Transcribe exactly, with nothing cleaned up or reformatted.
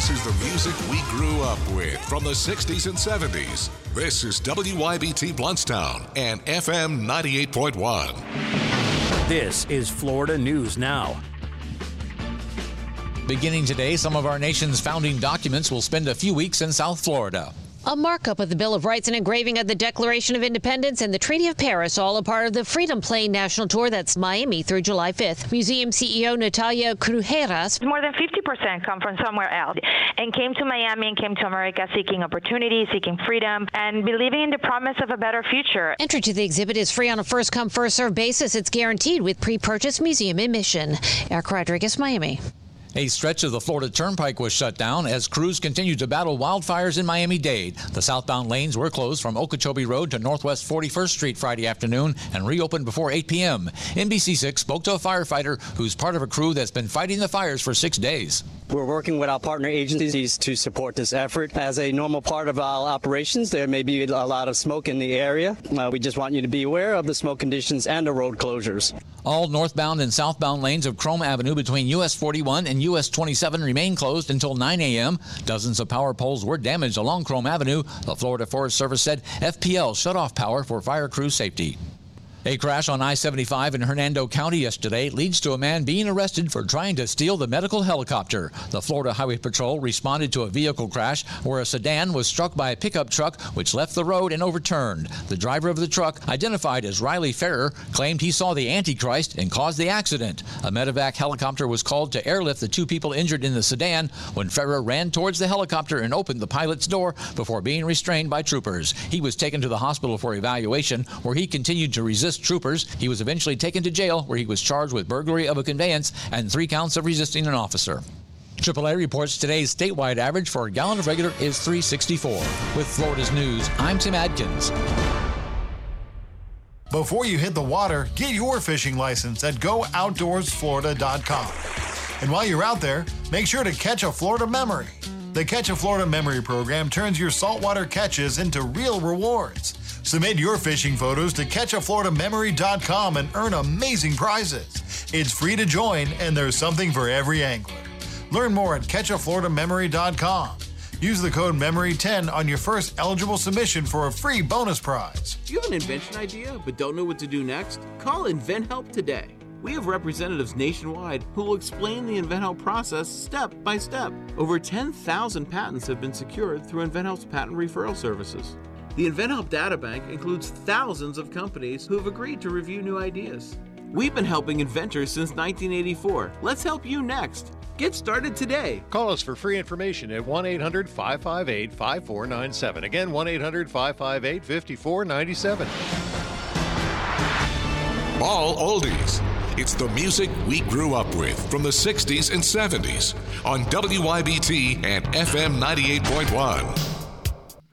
This is the music we grew up with from the sixties and seventies. This is W Y B T Bluntstown and F M ninety-eight point one. This is Florida News Now. Beginning today, some of our nation's founding documents will spend a few weeks in South Florida. A markup of the Bill of Rights and engraving of the Declaration of Independence and the Treaty of Paris, all a part of the Freedom Plane National Tour that's Miami through July fifth. Museum C E O Natalia Crujeras. More than fifty percent come from somewhere else and came to Miami and came to America seeking opportunity, seeking freedom, and believing in the promise of a better future. Entry to the exhibit is free on a first-come, first-served basis. It's guaranteed with pre-purchase museum admission. Eric Rodriguez, Miami. A stretch of the Florida Turnpike was shut down as crews continued to battle wildfires in Miami-Dade. The southbound lanes were closed from Okeechobee Road to Northwest forty-first Street Friday afternoon and reopened before eight p.m. N B C six spoke to a firefighter who's part of a crew that's been fighting the fires for six days. We're working with our partner agencies to support this effort. As a normal part of our operations, there may be a lot of smoke in the area. Uh, we just want you to be aware of the smoke conditions and the road closures. All northbound and southbound lanes of Chrome Avenue between U S forty-one and U S twenty-seven remain closed until nine a.m. Dozens of power poles were damaged along Chrome Avenue. The Florida Forest Service said F P L shut off power for fire crew safety. A crash on I seventy-five in Hernando County yesterday leads to a man being arrested for trying to steal the medical helicopter. The Florida Highway Patrol responded to a vehicle crash where a sedan was struck by a pickup truck which left the road and overturned. The driver of the truck, identified as Riley Ferrer, claimed he saw the Antichrist and caused the accident. A medevac helicopter was called to airlift the two people injured in the sedan when Ferrer ran towards the helicopter and opened the pilot's door before being restrained by troopers. He was taken to the hospital for evaluation where he continued to resist troopers. He was eventually taken to jail where he was charged with burglary of a conveyance and three counts of resisting an officer. triple A reports today's statewide average for a gallon of regular is three sixty-four. With Florida's News, I'm Tim Adkins. Before you hit the water, get your fishing license at go outdoors florida dot com. And while you're out there, make sure to catch a Florida memory. The Catch a Florida Memory program turns your saltwater catches into real rewards. Submit your fishing photos to catch a florida memory dot com and earn amazing prizes. It's free to join, and there's something for every angler. Learn more at catch a florida memory dot com. Use the code memory ten on your first eligible submission for a free bonus prize. Do you have an invention idea but don't know what to do next? Call InventHelp today. We have representatives nationwide who will explain the InventHelp process step by step. Over ten thousand patents have been secured through InventHelp's patent referral services. The InventHelp Databank includes thousands of companies who have agreed to review new ideas. We've been helping inventors since nineteen eighty-four. Let's help you next. Get started today. Call us for free information at one eight hundred five five eight five four nine seven. Again, one eight hundred five five eight five four nine seven. All oldies. It's the music we grew up with from the sixties and seventies on W Y B T and F M ninety-eight point one.